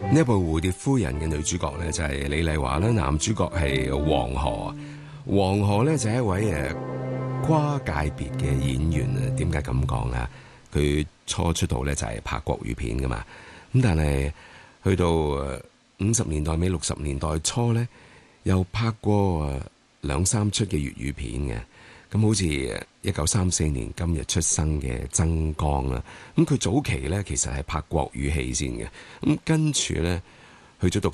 呢一部《蝴蝶夫人》嘅女主角咧就係李麗華啦，男主角係黃河。黃河咧就係一位跨界別嘅演員啊。點解咁講啊？佢初出道咧就係拍國語片噶嘛，咁但係去到50年代尾60年代初咧，又拍過2、3出嘅粵語片嘅。咁好似1934年今日出生嘅曾江啦，咁佢早期咧其實係拍國語戲先嘅，咁跟住咧去咗讀